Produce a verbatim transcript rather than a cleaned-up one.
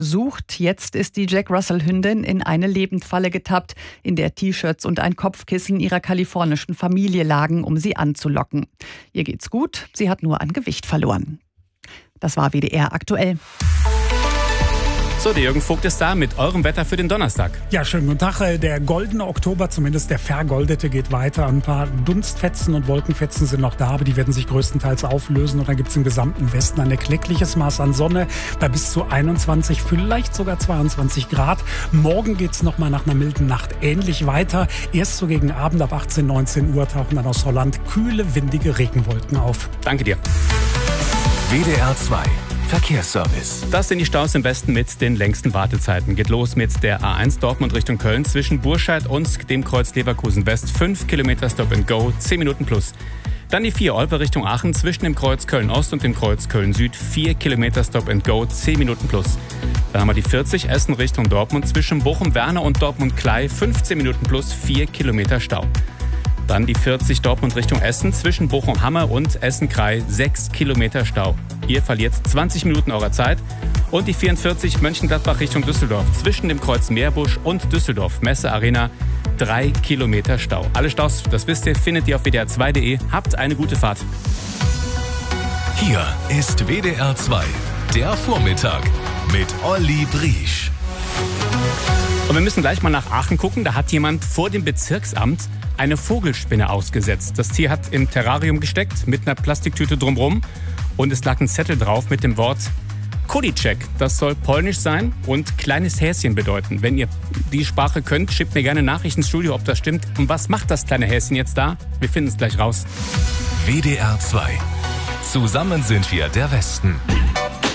sucht. Jetzt ist die Jack Russell-Hündin in eine Lebendfalle getappt, in der T-Shirts und ein Kopfkissen ihrer kalifornischen Familie lagen, um sie anzulocken. Ihr geht's gut, sie hat nur an Gewicht verloren. Das war W D R aktuell. So, der Jürgen Vogt ist da mit eurem Wetter für den Donnerstag. Ja, schönen guten Tag. Der goldene Oktober, zumindest der vergoldete, geht weiter. Ein paar Dunstfetzen und Wolkenfetzen sind noch da, aber die werden sich größtenteils auflösen. Und dann gibt es im gesamten Westen ein erkleckliches Maß an Sonne bei bis zu einundzwanzig, vielleicht sogar zweiundzwanzig Grad. Morgen geht es nochmal nach einer milden Nacht ähnlich weiter. Erst so gegen Abend ab achtzehn, neunzehn Uhr tauchen dann aus Holland kühle, windige Regenwolken auf. Danke dir. W D R zwei Verkehrsservice. Das sind die Staus im Westen mit den längsten Wartezeiten. Geht los mit der A eins Dortmund Richtung Köln zwischen Burscheid und dem Kreuz Leverkusen West. fünf Kilometer Stop and Go, zehn Minuten plus. Dann die vier Olpe Richtung Aachen zwischen dem Kreuz Köln Ost und dem Kreuz Köln Süd. vier Kilometer Stop and Go, zehn Minuten plus. Dann haben wir die vierzig Essen Richtung Dortmund zwischen Bochum-Werne und Dortmund-Klei. fünfzehn Minuten plus, vier Kilometer Stau. Dann die vierzig Dortmund Richtung Essen zwischen Bochum-Hamme und Essen-Krei, sechs Kilometer Stau. Ihr verliert zwanzig Minuten eurer Zeit. Und die vierundvierzig Mönchengladbach Richtung Düsseldorf zwischen dem Kreuz Meerbusch und Düsseldorf Messe Arena, drei Kilometer Stau. Alle Staus, das wisst ihr, findet ihr auf w d r zwei punkt d e. Habt eine gute Fahrt. Hier ist W D R zwei, der Vormittag mit Olli Briesch. Und wir müssen gleich mal nach Aachen gucken. Da hat jemand vor dem Bezirksamt eine Vogelspinne ausgesetzt. Das Tier hat im Terrarium gesteckt mit einer Plastiktüte drumherum und es lag ein Zettel drauf mit dem Wort Kodicek. Das soll polnisch sein und kleines Häschen bedeuten. Wenn ihr die Sprache könnt, schickt mir gerne Nachricht ins Studio, ob das stimmt. Und was macht das kleine Häschen jetzt da? Wir finden es gleich raus. W D R zwei. Zusammen sind wir der Westen.